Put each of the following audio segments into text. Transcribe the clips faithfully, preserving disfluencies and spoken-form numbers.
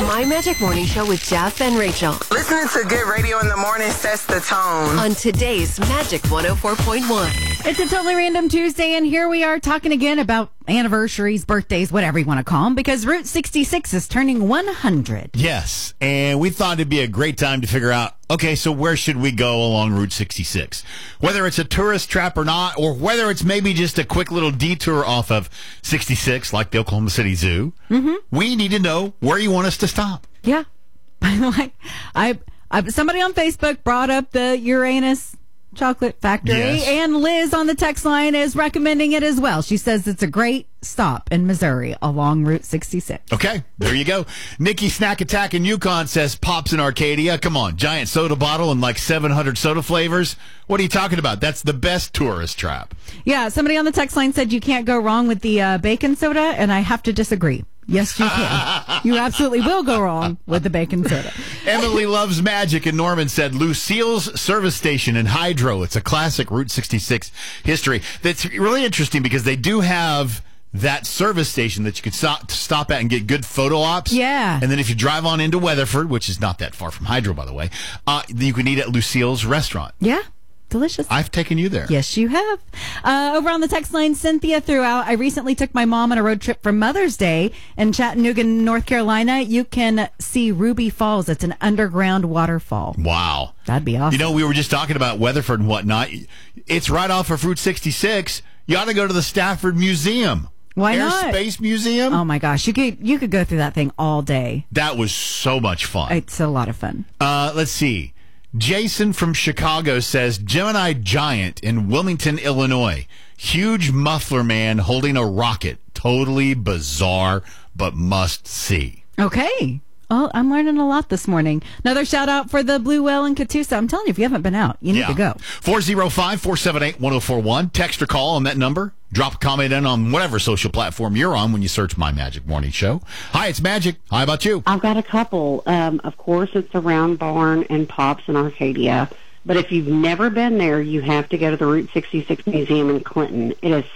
My Magic Morning Show with Jeff and Rachel. Listening to good radio in the morning sets the tone. On today's Magic one oh four point one. It's a totally random Tuesday, and here we are talking again about anniversaries, birthdays, whatever you want to call them, because Route sixty-six is turning one hundred. Yes, and we thought it'd be a great time to figure out, okay, so where should we go along Route sixty-six? Whether it's a tourist trap or not, or whether it's maybe just a quick little detour off of sixty-six, like the Oklahoma City Zoo, mm-hmm. we need to know where you want us to stop. Yeah. By the way, I, I, somebody on Facebook brought up the Uranus Chocolate Factory, yes. and Liz on the text line is recommending it as well. She says it's a great stop in Missouri along Route sixty-six. Okay, there you go. Nikki Snack Attack in Yukon says Pops in Arcadia. Come on, giant soda bottle and like seven hundred soda flavors. What are you talking about? That's the best tourist trap. Yeah, somebody on the text line said you can't go wrong with the uh, bacon soda, and I have to disagree. Yes, you can. You absolutely will go wrong with the bacon soda. Emily Loves Magic in Norman said Lucille's Service Station in Hydro. It's a classic Route sixty-six history. That's really interesting because they do have that service station that you could stop, stop at and get good photo ops. Yeah. And then if you drive on into Weatherford, which is not that far from Hydro, by the way, uh, you can eat at Lucille's restaurant. Yeah. Delicious. I've taken you there. Yes, you have. Uh, over on the text line, Cynthia threw out, I recently took my mom on a road trip for Mother's Day in Chattanooga, North Carolina. You can see Ruby Falls. It's an underground waterfall. Wow. That'd be awesome. You know, we were just talking about Weatherford and whatnot. It's right off of Route sixty-six. You ought to go to the Stafford Museum. Why not? Airspace Museum. Oh, my gosh. You could you could go through that thing all day. That was so much fun. It's a lot of fun. Uh, let's see. Jason from Chicago says Gemini Giant in Wilmington, Illinois. Huge muffler man holding a rocket. Totally bizarre, but must see. Okay. Oh, I'm learning a lot this morning. Another shout out for the Blue Whale in Catoosa. I'm telling you, if you haven't been out, you need yeah. to go. four oh five, four seven eight, one oh four one. Text or call on that number. Drop a comment in on whatever social platform you're on when you search My Magic Morning Show. Hi, it's Magic. How about you? I've got a couple. Um, of course, it's the Round Barn and Pops in Arcadia. But if you've never been there, you have to go to the Route sixty-six Museum in Clinton. It is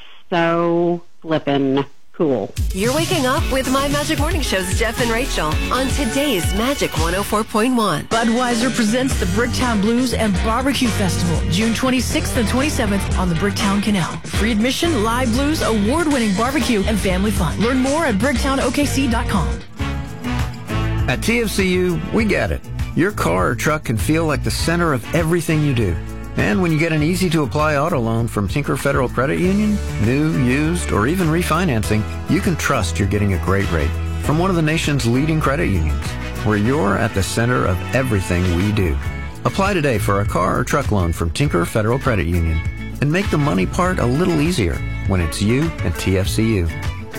so flippin' cool. You're waking up with My Magic Morning Show's Jeff and Rachel on today's Magic one oh four point one. Budweiser presents the Bricktown Blues and Barbecue Festival, June twenty-sixth and twenty-seventh on the Bricktown Canal. Free admission, live blues, award-winning barbecue, and family fun. Learn more at bricktown o k c dot com. At T F C U, we get it. Your car or truck can feel like the center of everything you do. And when you get an easy-to-apply auto loan from Tinker Federal Credit Union, new, used, or even refinancing, you can trust you're getting a great rate from one of the nation's leading credit unions, where you're at the center of everything we do. Apply today for a car or truck loan from Tinker Federal Credit Union and make the money part a little easier when it's you and T F C U.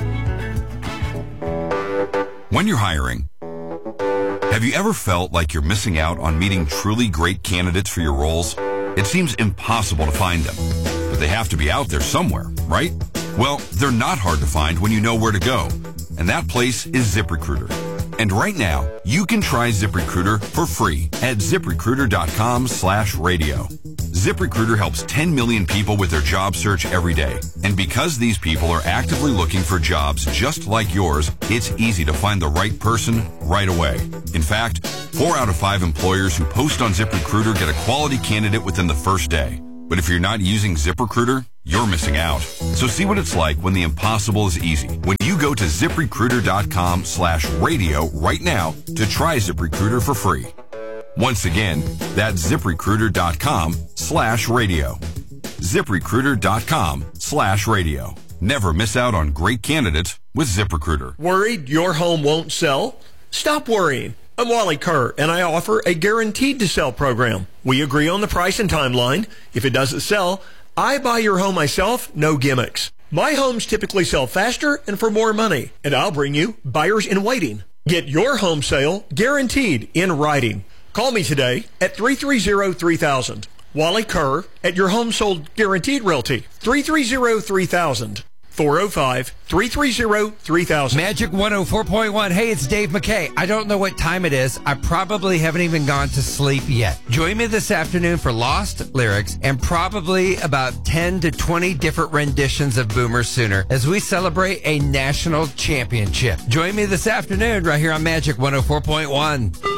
When you're hiring, have you ever felt like you're missing out on meeting truly great candidates for your roles? It seems impossible to find them, but they have to be out there somewhere, right? Well, they're not hard to find when you know where to go, and that place is ZipRecruiter. And right now, you can try ZipRecruiter for free at ZipRecruiter.com slash radio. ZipRecruiter helps ten million people with their job search every day. And because these people are actively looking for jobs just like yours, it's easy to find the right person right away. In fact, four out of five employers who post on ZipRecruiter get a quality candidate within the first day. But if you're not using ZipRecruiter, you're missing out. So see what it's like when the impossible is easy. When you go to ZipRecruiter.com slash radio right now to try ZipRecruiter for free. Once again, that's ZipRecruiter.com slash radio. ZipRecruiter.com slash radio. Never miss out on great candidates with ZipRecruiter. Worried your home won't sell? Stop worrying. I'm Wally Kerr, and I offer a guaranteed to sell program. We agree on the price and timeline. If it doesn't sell, I buy your home myself, no gimmicks. My homes typically sell faster and for more money, and I'll bring you buyers in waiting. Get your home sale guaranteed in writing. Call me today at three three zero, three thousand. Wally Kerr at your home sold guaranteed realty. three three zero, three thousand. four oh five, three three zero, three thousand. Magic one oh four point one. Hey, it's Dave McKay. I don't know what time it is. I probably haven't even gone to sleep yet. Join me this afternoon for Lost Lyrics and probably about ten to twenty different renditions of Boomer Sooner as we celebrate a national championship. Join me this afternoon right here on Magic one oh four point one.